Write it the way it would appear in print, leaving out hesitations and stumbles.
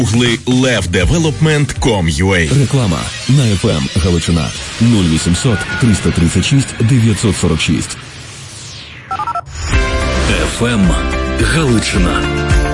Гугли levdevelopment.com.ua. Реклама на FM Галичина 0800 336 946. FM Галичина.